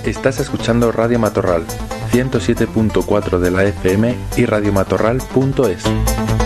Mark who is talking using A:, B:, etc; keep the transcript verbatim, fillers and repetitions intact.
A: Estás escuchando Radio Matorral, ciento siete punto cuatro de la F M y radiomatorral punto es.